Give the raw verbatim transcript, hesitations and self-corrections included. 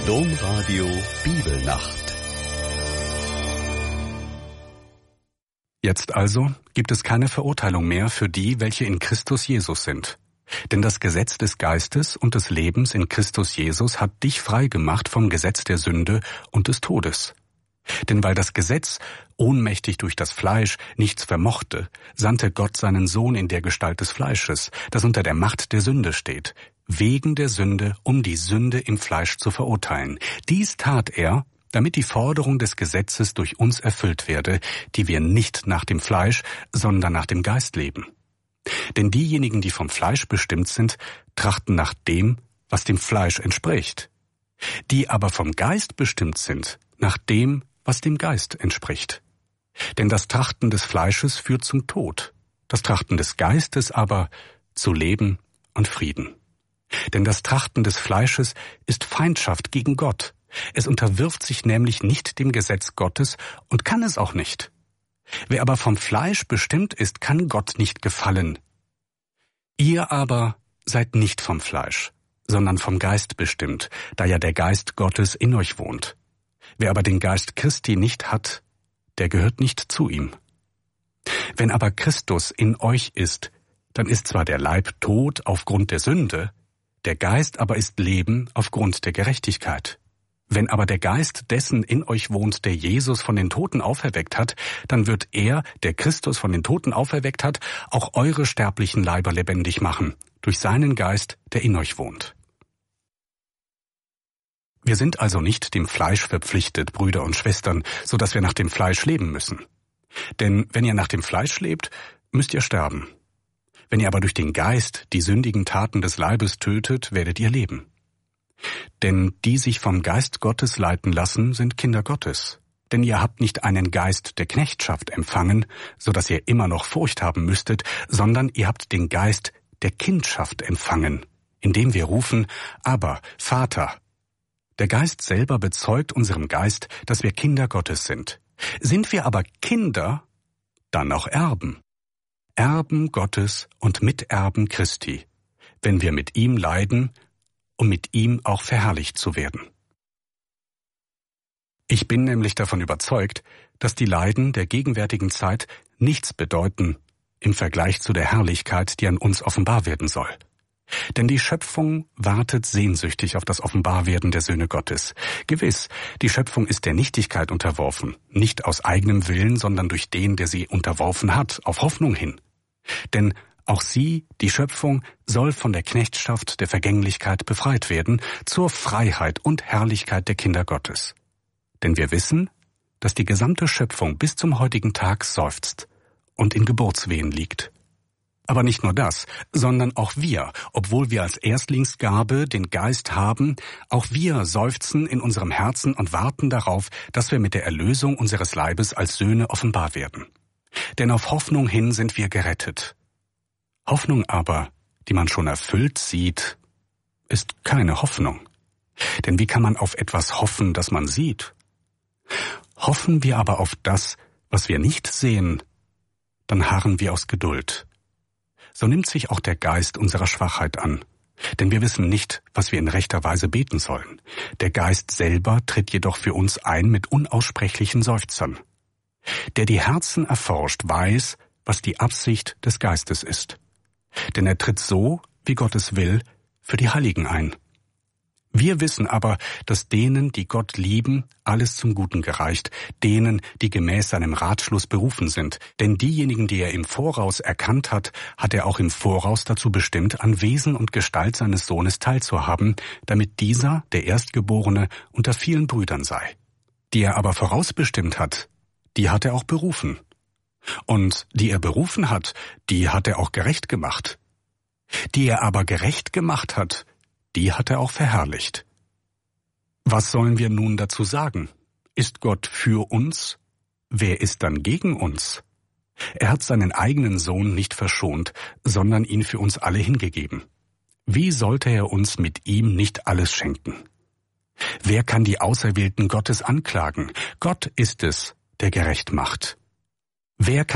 Domradio Bibelnacht. Jetzt also gibt es keine Verurteilung mehr für die, welche in Christus Jesus sind. Denn das Gesetz des Geistes und des Lebens in Christus Jesus hat dich frei gemacht vom Gesetz der Sünde und des Todes. Denn weil das Gesetz, ohnmächtig durch das Fleisch, nichts vermochte, sandte Gott seinen Sohn in der Gestalt des Fleisches, das unter der Macht der Sünde steht, wegen der Sünde, um die Sünde im Fleisch zu verurteilen. Dies tat er, damit die Forderung des Gesetzes durch uns erfüllt werde, die wir nicht nach dem Fleisch, sondern nach dem Geist leben. Denn diejenigen, die vom Fleisch bestimmt sind, trachten nach dem, was dem Fleisch entspricht. Die aber vom Geist bestimmt sind, nach dem, was dem Geist entspricht. Denn das Trachten des Fleisches führt zum Tod, das Trachten des Geistes aber zu Leben und Frieden. Denn das Trachten des Fleisches ist Feindschaft gegen Gott. Es unterwirft sich nämlich nicht dem Gesetz Gottes und kann es auch nicht. Wer aber vom Fleisch bestimmt ist, kann Gott nicht gefallen. Ihr aber seid nicht vom Fleisch, sondern vom Geist bestimmt, da ja der Geist Gottes in euch wohnt. Wer aber den Geist Christi nicht hat, der gehört nicht zu ihm. Wenn aber Christus in euch ist, dann ist zwar der Leib tot aufgrund der Sünde, der Geist aber ist Leben aufgrund der Gerechtigkeit. Wenn aber der Geist dessen in euch wohnt, der Jesus von den Toten auferweckt hat, dann wird er, der Christus von den Toten auferweckt hat, auch eure sterblichen Leiber lebendig machen, durch seinen Geist, der in euch wohnt. Wir sind also nicht dem Fleisch verpflichtet, Brüder und Schwestern, so dass wir nach dem Fleisch leben müssen. Denn wenn ihr nach dem Fleisch lebt, müsst ihr sterben. Wenn ihr aber durch den Geist die sündigen Taten des Leibes tötet, werdet ihr leben. Denn die sich vom Geist Gottes leiten lassen, sind Kinder Gottes. Denn ihr habt nicht einen Geist der Knechtschaft empfangen, so dass ihr immer noch Furcht haben müsstet, sondern ihr habt den Geist der Kindschaft empfangen, indem wir rufen, aber Vater. Der Geist selber bezeugt unserem Geist, dass wir Kinder Gottes sind. Sind wir aber Kinder, dann auch Erben. Erben Gottes und Miterben Christi, wenn wir mit ihm leiden, um mit ihm auch verherrlicht zu werden. Ich bin nämlich davon überzeugt, dass die Leiden der gegenwärtigen Zeit nichts bedeuten im Vergleich zu der Herrlichkeit, die an uns offenbar werden soll. Denn die Schöpfung wartet sehnsüchtig auf das Offenbarwerden der Söhne Gottes. Gewiss, die Schöpfung ist der Nichtigkeit unterworfen, nicht aus eigenem Willen, sondern durch den, der sie unterworfen hat, auf Hoffnung hin. Denn auch sie, die Schöpfung, soll von der Knechtschaft der Vergänglichkeit befreit werden, zur Freiheit und Herrlichkeit der Kinder Gottes. Denn wir wissen, dass die gesamte Schöpfung bis zum heutigen Tag seufzt und in Geburtswehen liegt. Aber nicht nur das, sondern auch wir, obwohl wir als Erstlingsgabe den Geist haben, auch wir seufzen in unserem Herzen und warten darauf, dass wir mit der Erlösung unseres Leibes als Söhne offenbar werden. Denn auf Hoffnung hin sind wir gerettet. Hoffnung aber, die man schon erfüllt sieht, ist keine Hoffnung. Denn wie kann man auf etwas hoffen, das man sieht? Hoffen wir aber auf das, was wir nicht sehen, dann harren wir aus Geduld. So nimmt sich auch der Geist unserer Schwachheit an. Denn wir wissen nicht, was wir in rechter Weise beten sollen. Der Geist selber tritt jedoch für uns ein mit unaussprechlichen Seufzern. Der die Herzen erforscht, weiß, was die Absicht des Geistes ist. Denn er tritt so, wie Gott es will, für die Heiligen ein. Wir wissen aber, dass denen, die Gott lieben, alles zum Guten gereicht, denen, die gemäß seinem Ratschluss berufen sind. Denn diejenigen, die er im Voraus erkannt hat, hat er auch im Voraus dazu bestimmt, an Wesen und Gestalt seines Sohnes teilzuhaben, damit dieser, der Erstgeborene, unter vielen Brüdern sei. Die er aber vorausbestimmt hat, die hat er auch berufen. Und die er berufen hat, die hat er auch gerecht gemacht. Die er aber gerecht gemacht hat, die hat er auch verherrlicht. Was sollen wir nun dazu sagen? Ist Gott für uns? Wer ist dann gegen uns? Er hat seinen eigenen Sohn nicht verschont, sondern ihn für uns alle hingegeben. Wie sollte er uns mit ihm nicht alles schenken? Wer kann die Auserwählten Gottes anklagen? Gott ist es, der gerecht macht. Wer